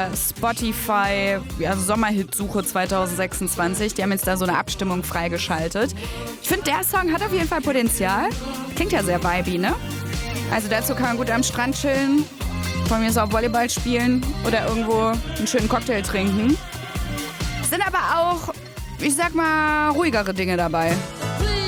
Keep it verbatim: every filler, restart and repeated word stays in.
der Spotify ja, Sommerhitsuche zwanzig sechsundzwanzig. Die haben jetzt da so eine Abstimmung freigeschaltet. Ich finde, der Song hat auf jeden Fall Potenzial. Klingt ja sehr vibey, ne? Also dazu kann man gut am Strand chillen, von mir aus auch Volleyball spielen oder irgendwo einen schönen Cocktail trinken. Sind aber auch, ich sag mal, ruhigere Dinge dabei.